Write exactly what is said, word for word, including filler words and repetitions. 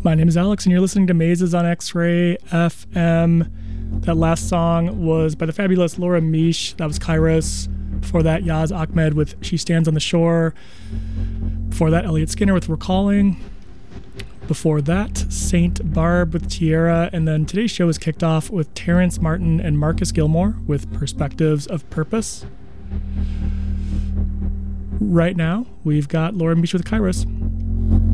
My name is Alex, and you're listening to Mazes on X-Ray F M. That last song was by the fabulous Laura Misch. That was Kairos. Before that, Yaz Ahmed with She Stands on the Shore. Before that, Elliot Skinner with Recalling. Before that, Saint Barb with Tierra. And then today's show is kicked off with Terrence Martin and Marcus Gilmore with Perspectives of Purpose. Right now, we've got Laura Misch with Kairos.